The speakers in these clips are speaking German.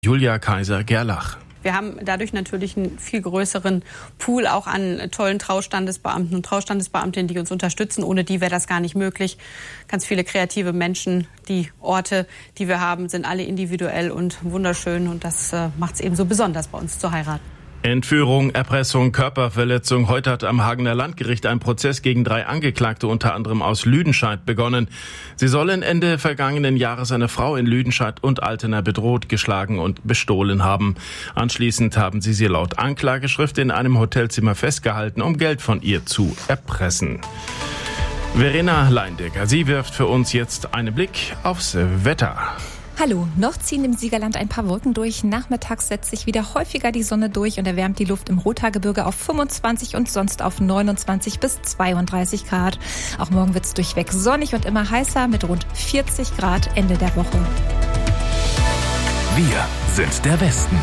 Julia Kaiser-Gerlach. Wir haben dadurch natürlich einen viel größeren Pool auch an tollen Traustandesbeamten und Traustandesbeamtinnen, die uns unterstützen. Ohne die wäre das gar nicht möglich. Ganz viele kreative Menschen. Die Orte, die wir haben, sind alle individuell und wunderschön. Und das macht es eben so besonders, bei uns zu heiraten. Entführung, Erpressung, Körperverletzung. Heute hat am Hagener Landgericht ein Prozess gegen 3 Angeklagte, unter anderem aus Lüdenscheid, begonnen. Sie sollen Ende vergangenen Jahres eine Frau in Lüdenscheid und Altena bedroht, geschlagen und bestohlen haben. Anschließend haben sie laut Anklageschrift in einem Hotelzimmer festgehalten, um Geld von ihr zu erpressen. Verena Leindecker, sie wirft für uns jetzt einen Blick aufs Wetter. Hallo, noch ziehen im Siegerland ein paar Wolken durch. Nachmittags setzt sich wieder häufiger die Sonne durch und erwärmt die Luft im Rothaargebirge auf 25 und sonst auf 29 bis 32 Grad. Auch morgen wird es durchweg sonnig und immer heißer mit rund 40 Grad Ende der Woche. Wir sind der Westen.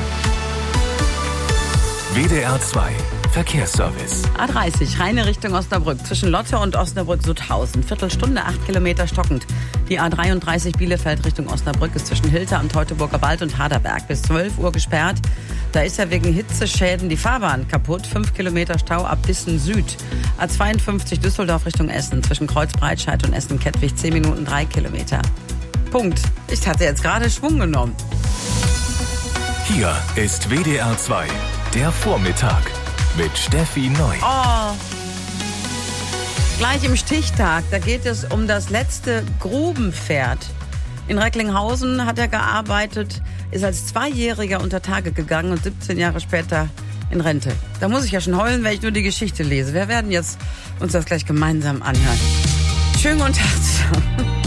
WDR 2 Verkehrsservice. A30, reine Richtung Osnabrück. Zwischen Lotte und Osnabrück-Sutthausen. Viertelstunde, 8 Kilometer stockend. Die A33 Bielefeld Richtung Osnabrück ist zwischen Hilter am Teutoburger Wald und Haderberg bis 12 Uhr gesperrt. Da ist ja wegen Hitzeschäden die Fahrbahn kaputt. 5 Kilometer Stau ab Bissen Süd. A52 Düsseldorf Richtung Essen. Zwischen Kreuzbreitscheid und Essen-Kettwig 10 Minuten 3 Kilometer. Punkt. Ich hatte jetzt gerade Schwung genommen. Hier ist WDR 2, der Vormittag. Mit Steffi Neu. Oh, gleich im Stichtag, da geht es um das letzte Grubenpferd. In Recklinghausen hat er gearbeitet, ist als 2-Jähriger unter Tage gegangen und 17 Jahre später in Rente. Da muss ich ja schon heulen, wenn ich nur die Geschichte lese. Wir werden jetzt uns das gleich gemeinsam anhören. Schönen guten Tag zusammen.